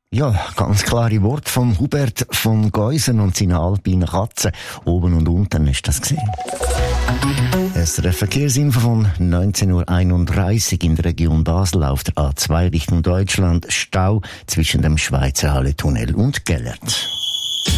Ja, ganz klare Worte von Hubert von Geusen und seinen alpinen Katzen. Oben und unten ist das gesehen. SRF Verkehrsinfo von 19.31 Uhr in der Region Basel auf der A2 Richtung Deutschland. Stau zwischen dem Schweizerhalle-Tunnel und Gellert.